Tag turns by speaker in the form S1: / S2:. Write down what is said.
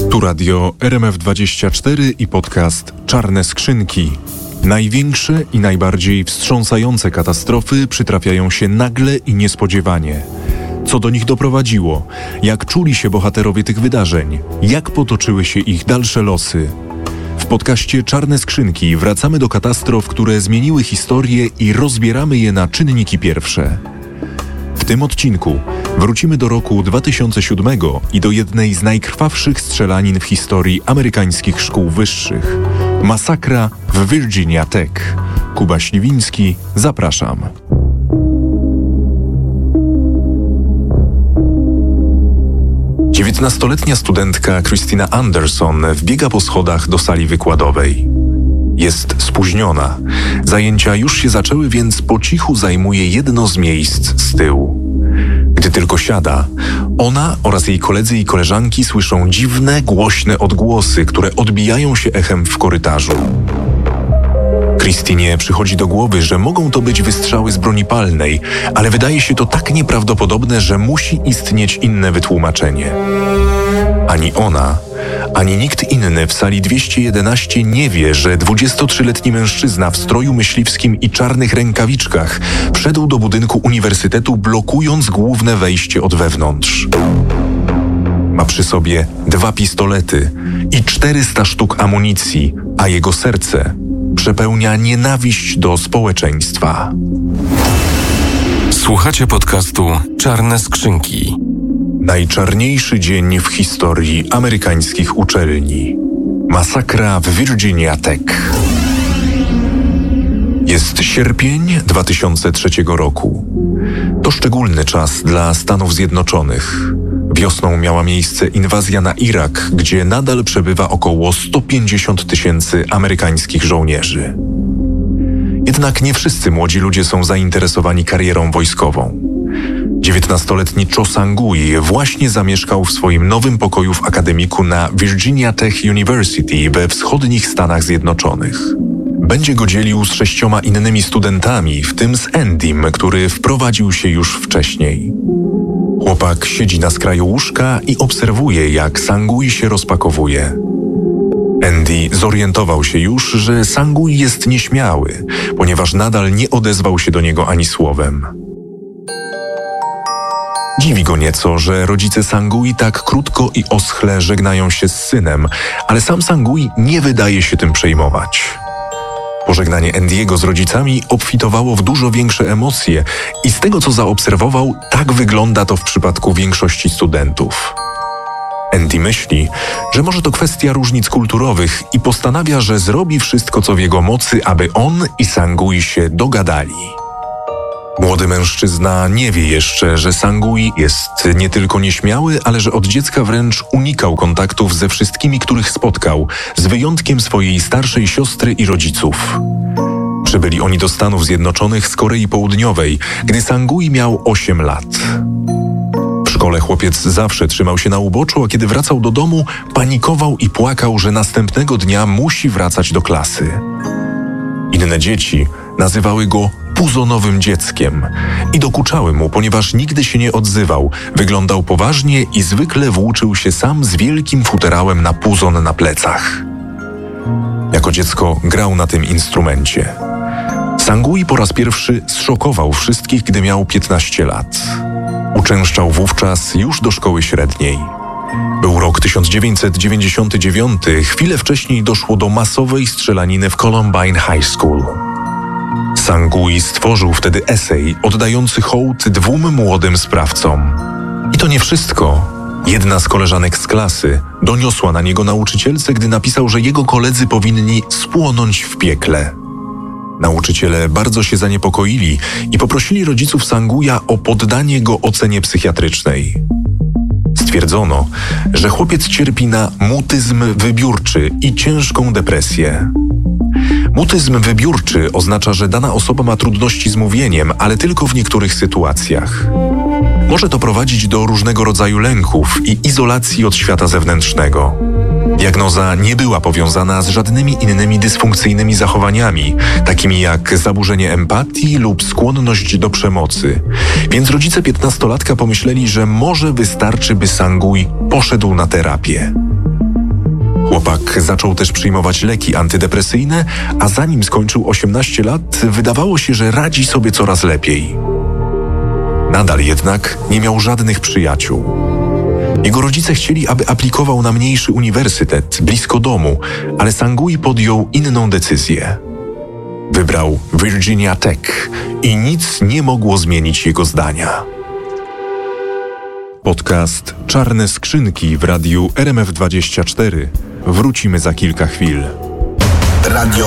S1: Tu radio RMF24 i podcast Czarne Skrzynki. Największe i najbardziej wstrząsające katastrofy przytrafiają się nagle i niespodziewanie. Co do nich doprowadziło? Jak czuli się bohaterowie tych wydarzeń? Jak potoczyły się ich dalsze losy? W podcaście Czarne Skrzynki wracamy do katastrof, które zmieniły historię i rozbieramy je na czynniki pierwsze. W tym odcinku wrócimy do roku 2007 i do jednej z najkrwawszych strzelanin w historii amerykańskich szkół wyższych. Masakra w Virginia Tech. Kuba Śliwiński, zapraszam. Dziewiętnastoletnia studentka Christina Anderson wbiega po schodach do sali wykładowej. Jest spóźniona. Zajęcia już się zaczęły, więc po cichu zajmuje jedno z miejsc z tyłu. Gdy tylko siada, ona oraz jej koledzy i koleżanki słyszą dziwne, głośne odgłosy, które odbijają się echem w korytarzu. Christinie przychodzi do głowy, że mogą to być wystrzały z broni palnej, ale wydaje się to tak nieprawdopodobne, że musi istnieć inne wytłumaczenie. Ani ona, ani nikt inny w sali 211 nie wie, że 23-letni mężczyzna w stroju myśliwskim i czarnych rękawiczkach wszedł do budynku uniwersytetu, blokując główne wejście od wewnątrz. Ma przy sobie 2 pistolety i 400 sztuk amunicji, a jego serce przepełnia nienawiść do społeczeństwa.
S2: Słuchacie podcastu Czarne Skrzynki.
S1: Najczarniejszy dzień w historii amerykańskich uczelni. Masakra w Virginia Tech. Jest sierpień 2003 roku. To szczególny czas dla Stanów Zjednoczonych. Wiosną miała miejsce inwazja na Irak, gdzie nadal przebywa około 150 000 amerykańskich żołnierzy. Jednak nie wszyscy młodzi ludzie są zainteresowani karierą wojskową. 19-letni Cho Sang-ui właśnie zamieszkał w swoim nowym pokoju w akademiku na Virginia Tech University we wschodnich Stanach Zjednoczonych. Będzie go dzielił z 6 innymi studentami, w tym z Andym, który wprowadził się już wcześniej. Chłopak siedzi na skraju łóżka i obserwuje, jak Sang-ui się rozpakowuje. Andy zorientował się już, że Sang-ui jest nieśmiały, ponieważ nadal nie odezwał się do niego ani słowem. Dziwi go nieco, że rodzice Sang-ui tak krótko i oschle żegnają się z synem, ale sam Sang-ui nie wydaje się tym przejmować. Pożegnanie Andy'ego z rodzicami obfitowało w dużo większe emocje i z tego, co zaobserwował, tak wygląda to w przypadku większości studentów. Andy myśli, że może to kwestia różnic kulturowych i postanawia, że zrobi wszystko, co w jego mocy, aby on i Sang-ui się dogadali. Młody mężczyzna nie wie jeszcze, że Sang-ui jest nie tylko nieśmiały, ale że od dziecka wręcz unikał kontaktów ze wszystkimi, których spotkał, z wyjątkiem swojej starszej siostry i rodziców. Przybyli oni do Stanów Zjednoczonych z Korei Południowej, gdy Sang-ui miał 8 lat. W szkole chłopiec zawsze trzymał się na uboczu, a kiedy wracał do domu, panikował i płakał, że następnego dnia musi wracać do klasy. Inne dzieci nazywały go puzonowym dzieckiem i dokuczały mu, ponieważ nigdy się nie odzywał, wyglądał poważnie i zwykle włóczył się sam z wielkim futerałem na puzon na plecach. Jako dziecko grał na tym instrumencie. Sang-ui po raz pierwszy zszokował wszystkich, gdy miał 15 lat. Uczęszczał wówczas już do szkoły średniej. Był rok 1999, chwilę wcześniej doszło do masowej strzelaniny w Columbine High School. Sang-ui stworzył wtedy esej oddający hołd 2 młodym sprawcom. I to nie wszystko. Jedna z koleżanek z klasy doniosła na niego nauczycielce, gdy napisał, że jego koledzy powinni spłonąć w piekle. Nauczyciele bardzo się zaniepokoili i poprosili rodziców Sang-uia o poddanie go ocenie psychiatrycznej. Stwierdzono, że chłopiec cierpi na mutyzm wybiórczy i ciężką depresję. Mutyzm wybiórczy oznacza, że dana osoba ma trudności z mówieniem, ale tylko w niektórych sytuacjach. Może to prowadzić do różnego rodzaju lęków i izolacji od świata zewnętrznego. Diagnoza nie była powiązana z żadnymi innymi dysfunkcyjnymi zachowaniami, takimi jak zaburzenie empatii lub skłonność do przemocy. Więc rodzice 15-latka pomyśleli, że może wystarczy, by Sang-ui poszedł na terapię. Chłopak zaczął też przyjmować leki antydepresyjne, a zanim skończył 18 lat, wydawało się, że radzi sobie coraz lepiej. Nadal jednak nie miał żadnych przyjaciół. Jego rodzice chcieli, aby aplikował na mniejszy uniwersytet blisko domu, ale Sangui podjął inną decyzję. Wybrał Virginia Tech i nic nie mogło zmienić jego zdania. Podcast Czarne skrzynki w radiu RMF24. Wrócimy za kilka chwil.
S3: Radio